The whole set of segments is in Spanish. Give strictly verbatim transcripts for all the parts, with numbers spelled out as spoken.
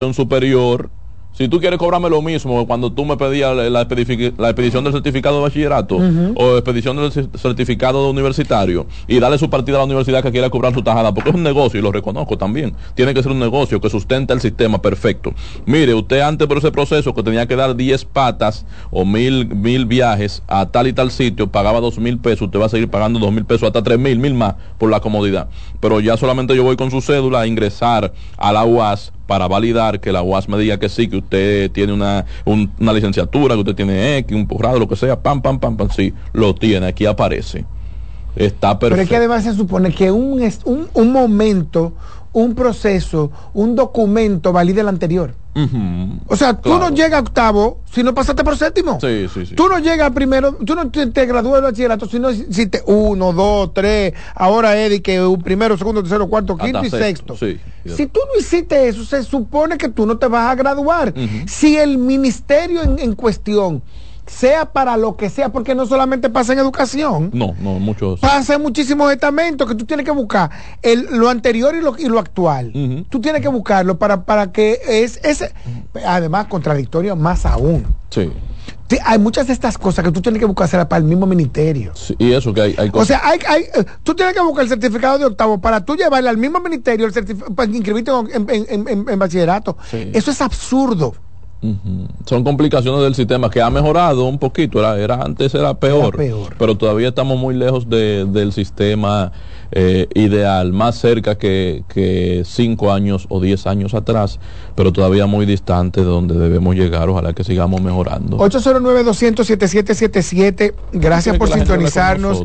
superior. Si tú quieres cobrarme lo mismo cuando tú me pedías la, la, expedici- la expedición del certificado de bachillerato uh-huh. o expedición del c- certificado de universitario y darle su partida a la universidad que quiera cobrar su tajada, porque es un negocio y lo reconozco también. Tiene que ser un negocio que sustenta el sistema perfecto. Mire, usted antes por ese proceso que tenía que dar diez patas o mil, mil viajes a tal y tal sitio, pagaba dos mil pesos, usted va a seguir pagando dos mil pesos hasta tres mil, mil más por la comodidad. Pero ya solamente yo voy con su cédula a ingresar a la U A S para validar que la U A S me diga que sí, que usted tiene una, un, una licenciatura, que usted tiene X, un posgrado, lo que sea, pam, pam, pam, pam, sí, lo tiene, aquí aparece. Está perfecto. Pero es que además se supone que un, un, un momento, un proceso, un documento valida el anterior. Uh-huh. O sea, tú claro. no llegas a octavo si no pasaste por séptimo. Sí, sí, sí. Tú no llegas a primero, tú no te, te gradúas del bachillerato si no hiciste uno, dos, tres, ahora Eddie, que un primero, segundo, tercero, cuarto, quinto hasta y sexto. sexto. Sí, si tú no hiciste eso, se supone que tú no te vas a graduar. Uh-huh. Si el ministerio en, en cuestión, sea para lo que sea, porque no solamente pasa en educación, no, no, muchos pasa en muchísimos estamentos que tú tienes que buscar el, lo anterior y lo, y lo actual. Uh-huh. Tú tienes que buscarlo para, para que es ese, además contradictorio más aún. Sí. Sí, hay muchas de estas cosas que tú tienes que buscar para el mismo ministerio. Sí, y eso que hay, hay cosas. O sea, hay, hay, tú tienes que buscar el certificado de octavo para tú llevarle al mismo ministerio el certificado para inscribirte en, en, en, en, en bachillerato. Sí. Eso es absurdo. Uh-huh. Son complicaciones del sistema que ha mejorado un poquito, era, era antes era peor, era peor, pero todavía estamos muy lejos de, del sistema eh, ideal, más cerca que, que cinco años o diez años atrás, pero todavía muy distante de donde debemos llegar. Ojalá que sigamos mejorando. ocho cero nueve, dos cero cero, siete siete siete siete, gracias por sintonizarnos.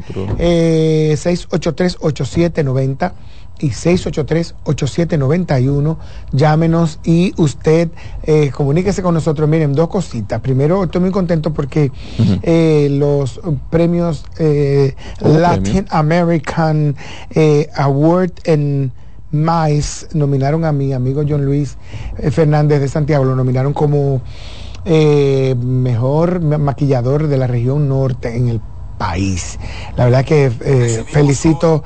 eh, seis ocho tres, ocho siete nueve cero y seis ocho tres, ocho siete nueve uno. Llámenos y usted eh, comuníquese con nosotros. Miren, dos cositas. Primero, estoy muy contento porque uh-huh. eh, los premios eh, oh, Latin premio. American eh, Award en M I C E nominaron a mi amigo John Luis eh, Fernández de Santiago, lo nominaron como eh, mejor maquillador de la región norte en el país. La verdad que eh, felicito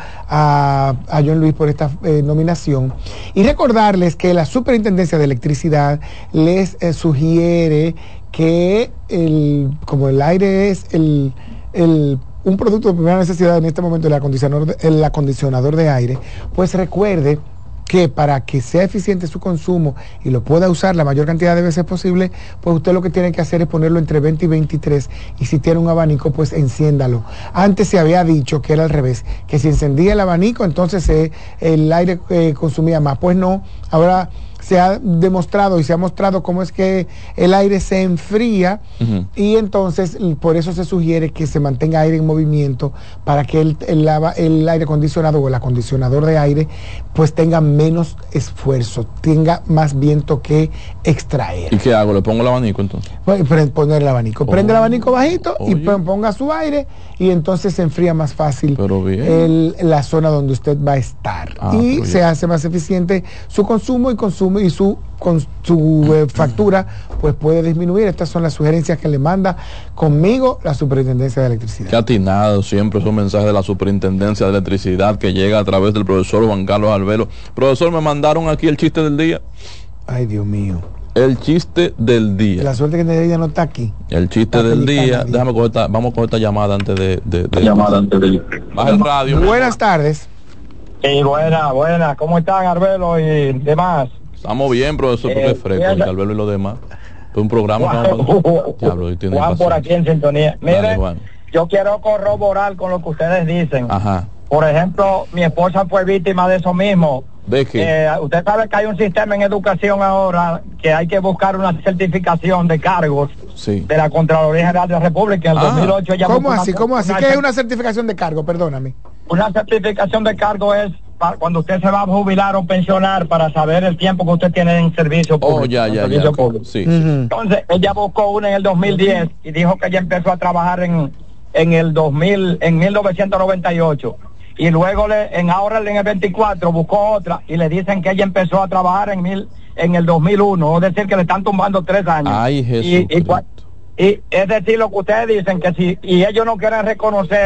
a, a John Luis por esta eh, nominación y recordarles que la Superintendencia de Electricidad les eh, sugiere que el, como el aire es el, el un producto de primera necesidad en este momento, el acondicionador de, el acondicionador de aire, pues recuerde que para que sea eficiente su consumo y lo pueda usar la mayor cantidad de veces posible, pues usted lo que tiene que hacer es ponerlo entre veinte y veintitrés, y si tiene un abanico, pues enciéndalo. Antes se había dicho que era al revés, que si encendía el abanico, entonces eh, el aire eh, consumía más. Pues no, ahora se ha demostrado y se ha mostrado cómo es que el aire se enfría, uh-huh. y entonces por eso se sugiere que se mantenga aire en movimiento para que el, el, el aire acondicionado o el acondicionador de aire pues tenga menos esfuerzo, tenga más viento que extraer. ¿Y qué hago? ¿Le pongo el abanico entonces? Pues, poner el abanico. Oh. Prende el abanico bajito, oye, y ponga su aire y entonces se enfría más fácil el, la zona donde usted va a estar. Ah, y se hace más eficiente su consumo y consumo y su con su eh, factura pues puede disminuir. Estas son las sugerencias que le manda conmigo la Superintendencia de Electricidad. Qué atinado siempre esos mensajes de la Superintendencia de Electricidad que llega a través del profesor Juan Carlos Albelo. Profesor, me mandaron aquí el chiste del día. Ay, Dios mío. El chiste del día. La suerte que ella no está aquí. El chiste está del día. Déjame coger esta, vamos con esta llamada antes de, de, de llamada antes de baja el radio. Buenas tardes. Sí, buena, buena. ¿Cómo están, Arbelo y demás? Estamos bien, profesor, porque eh, es fresco, el Albelo y los demás. Es un programa Juan, que vamos... Diablo, tiene Juan por aquí en sintonía. Miren, yo quiero corroborar con lo que ustedes dicen. Ajá. Por ejemplo, mi esposa fue víctima de eso mismo. ¿De qué? Eh, usted sabe que hay un sistema en educación ahora que hay que buscar una certificación de cargos, sí, de la Contraloría General de la República. En el ah, dos mil ocho ella ¿Cómo así? Una, ¿Cómo así? Una, ¿Qué es una certificación de cargo? Perdóname. Una certificación de cargo es para cuando usted se va a jubilar o pensionar, para saber el tiempo que usted tiene en servicio público. Oh, ya, ya, ya. Okay. Sí, uh-huh. sí. Entonces, ella buscó una en el dos mil diez y dijo que ella empezó a trabajar en, en el dos mil, en mil novecientos noventa y ocho. Y luego le, en ahora en el veinticuatro buscó otra y le dicen que ella empezó a trabajar en mil en el dos mil uno, es decir que le están tumbando tres años. Ay, Jesús. Y, y, y es decir lo que ustedes dicen, que si y ellos no quieren reconocer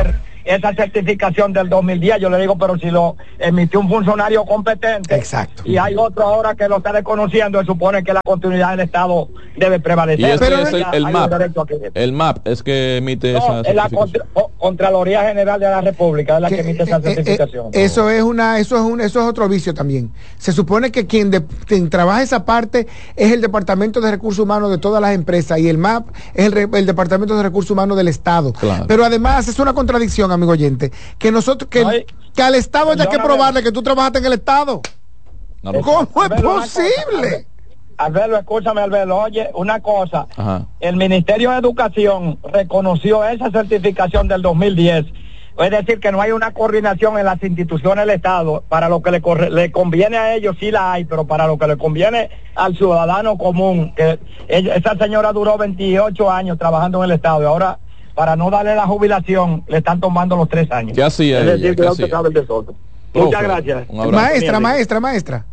esa certificación del dos mil diez. Yo le digo, pero si lo emitió un funcionario competente. Exacto. Y hay otro ahora que lo está desconociendo, se supone que la continuidad del Estado debe prevalecer. Y este pero es el, el M A P. El M A P es que emite no, esa certificación. La contra, Contraloría General de la República es la que, que emite esa eh, certificación. Eh, eso es una, eso es un, eso es otro vicio también. Se supone que quien, de, quien trabaja esa parte es el Departamento de Recursos Humanos de todas las empresas y el M A P es el, el Departamento de Recursos Humanos del Estado. Claro. Pero además es una contradicción, amigo oyente, que nosotros, que, Ay, que al Estado haya que probarle que tú trabajaste en el Estado. No, ¿cómo es Alberto, posible? Alberto, escúchame, Alberto, oye, una cosa. Ajá. El Ministerio de Educación reconoció esa certificación del dos mil diez. Es decir, que no hay una coordinación en las instituciones del Estado. Para lo que le, corre, le conviene a ellos sí la hay, pero para lo que le conviene al ciudadano común, que ella, esa señora duró veintiocho años trabajando en el Estado y ahora, para no darle la jubilación, le están tomando los tres años. ¿Qué hacía es ella? decir, que no se sabe el desorden. Muchas gracias. Maestra, maestra, maestra.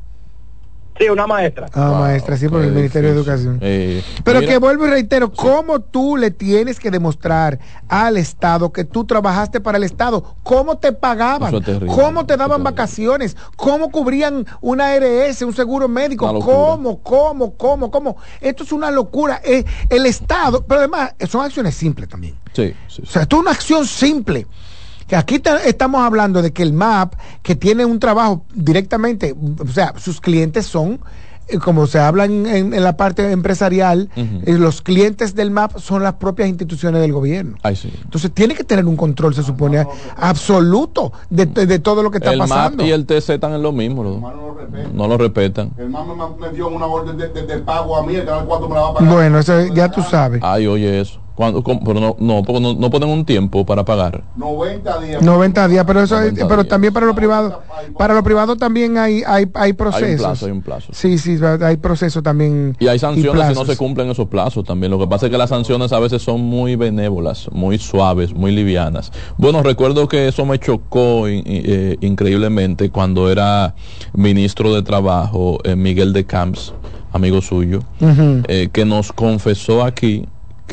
Sí, una maestra. Ah, wow, maestra, sí, por el Ministerio difícil. de Educación. Eh, Pero mira, que vuelvo y reitero, sí. ¿Cómo tú le tienes que demostrar al Estado que tú trabajaste para el Estado? ¿Cómo te pagaban? ¿Cómo te daban vacaciones? ¿Cómo cubrían una A R S, un seguro médico? ¿Cómo, cómo, cómo, cómo? Esto es una locura. Eh, el Estado, pero además, son acciones simples también. Sí, sí, sí. O sea, esto es una acción simple. Que aquí te, estamos hablando de que el M A P, que tiene un trabajo directamente, o sea, sus clientes son, eh, como se habla en, en, en la parte empresarial, uh-huh. eh, los clientes del M A P son las propias instituciones del gobierno. Ay, sí. Entonces tiene que tener un control, se supone, no, no, no, absoluto de, de, de todo lo que está el pasando. El M A P y el T C están en lo mismo, ¿no? No lo respetan. No lo respetan. El M A P me dio una orden de, de, de pago a mí, el canal cuatro me la va a pagar. Bueno, eso ya tú sabes. Ay, oye eso. ¿Cuándo, cómo, pero no, no, porque no, no ponen un tiempo para pagar. noventa días. noventa días, pero eso es, pero días. También para los privados, para los privados también hay hay hay procesos. Hay un plazo, hay un plazo. Sí, sí, hay procesos también. Y hay sanciones si no se cumplen esos plazos también. Lo que pasa es que las sanciones a veces son muy benévolas, muy suaves, muy livianas. Bueno, recuerdo que eso me chocó in, eh, increíblemente cuando era ministro de Trabajo, eh, Miguel de Camps, amigo suyo, uh-huh. eh, que nos confesó aquí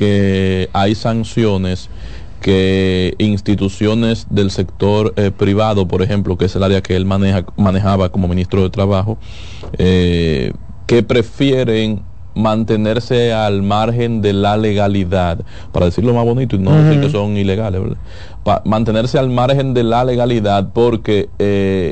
que hay sanciones que instituciones del sector eh, privado, por ejemplo, que es el área que él maneja, manejaba como ministro de Trabajo, eh, que prefieren mantenerse al margen de la legalidad, para decirlo más bonito y no uh-huh. decir que son ilegales, ¿verdad? Pa- mantenerse al margen de la legalidad porque eh,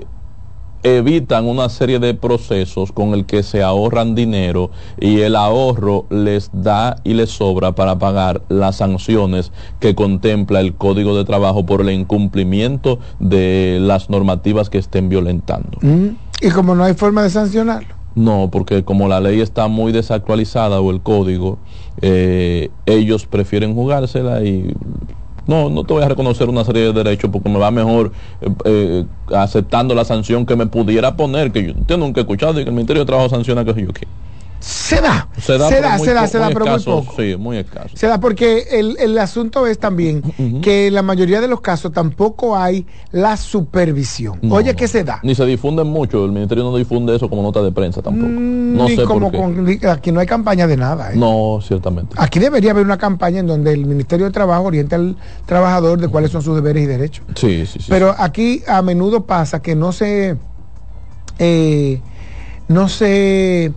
evitan una serie de procesos con el que se ahorran dinero y el ahorro les da y les sobra para pagar las sanciones que contempla el Código de Trabajo por el incumplimiento de las normativas que estén violentando. Mm. ¿Y como no hay forma de sancionarlo? No, porque como la ley está muy desactualizada o el código, eh, ellos prefieren jugársela y no, no te voy a reconocer una serie de derechos porque me va mejor eh, eh, aceptando la sanción que me pudiera poner, que yo, yo nunca he escuchado y que el Ministerio de Trabajo sanciona que yo qué. Se da, se da, se da, se da, se da, pero muy poco. Sí, muy escaso. Se da porque el, el asunto es también uh-huh. que en la mayoría de los casos tampoco hay la supervisión. No, Oye, ¿qué se da? Ni se difunden mucho, el Ministerio no difunde eso como nota de prensa tampoco. Mm, no ni sé como por qué. Con, aquí no hay campaña de nada. ¿eh? No, ciertamente. Aquí debería haber una campaña en donde el Ministerio de Trabajo oriente al trabajador de cuáles son sus deberes y derechos. Sí, sí, sí. Pero sí. Aquí a menudo pasa que no se... Eh, no se...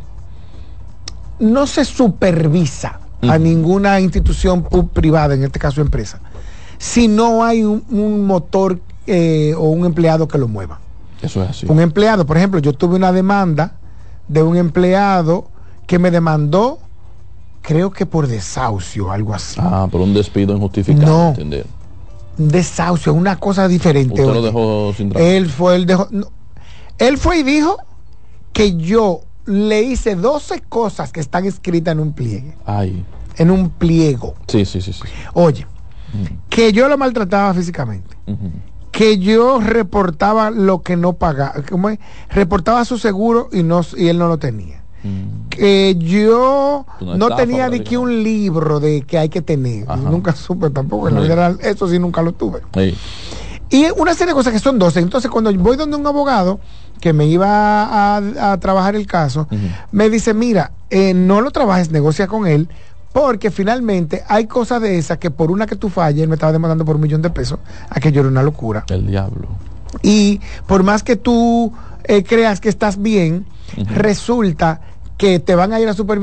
no se supervisa uh-huh. a ninguna institución privada, en este caso empresa, si no hay un, un motor eh, o un empleado que lo mueva. Eso es así. Un empleado, por ejemplo, yo tuve una demanda de un empleado que me demandó, creo que por desahucio, algo así. Ah, por un despido injustificado, no, entender. Desahucio, una cosa diferente. Usted lo dejó sin trabajo. Él fue, él dejó, no, él fue y dijo que yo le hice doce cosas que están escritas en un pliegue. Ay. En un pliego. Sí, sí, sí, sí. Oye, uh-huh. que yo lo maltrataba físicamente. Uh-huh. Que yo reportaba lo que no pagaba. ¿Cómo es? Reportaba su seguro y no y él no lo tenía. Uh-huh. Que yo no, no tenía ni que un libro de que hay que tener. Nunca supe tampoco. En la general, eso sí nunca lo tuve. Sí. Y una serie de cosas que son doce. Entonces, cuando voy donde un abogado que me iba a, a trabajar el caso, uh-huh. me dice, mira, eh, no lo trabajes, negocia con él, Porque finalmente hay cosas de esas que por una que tú falles, él me estaba demandando por un millón de pesos, aquello era una locura. El diablo. Y por más que tú eh, creas que estás bien, uh-huh. resulta que te van a ir a supervisar